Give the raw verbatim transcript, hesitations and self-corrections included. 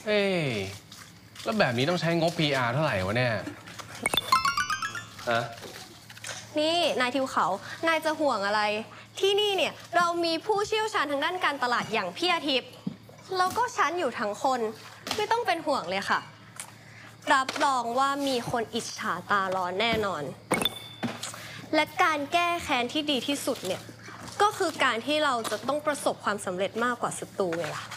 เอ้แล้วแบบนี้ต้องใช้งบ พี อาร์ เท่าไหร่วะเนี่ยฮะนี่นายทิวเขา นายจะห่วงอะไร ที่นี่เนี่ยเรามีผู้เชี่ยวชาญทางด้านการตลาดอย่างพี่อาทิตย์แล้วก็ฉันอยู่ทั้งคนไม่ต้องเป็นห่วงเลยค่ะ รับรองว่ามีคนอิจฉาตาร้อนแน่นอน และการแก้แค้นที่ดีที่สุดเนี่ยก็คือการที่เราจะต้องประสบความสำเร็จมากกว่าศัตรูไงล่ะ